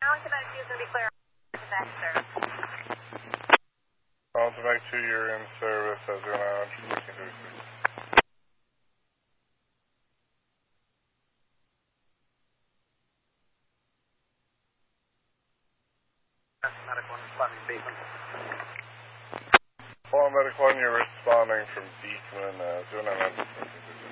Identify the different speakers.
Speaker 1: Connect 2 is going to be clear. Next service.
Speaker 2: Connect 2, you're in service as you're now introducing 36.
Speaker 3: Medic 1 responding to Beekman.
Speaker 2: Medic 1, you're responding from Beekman, 0996.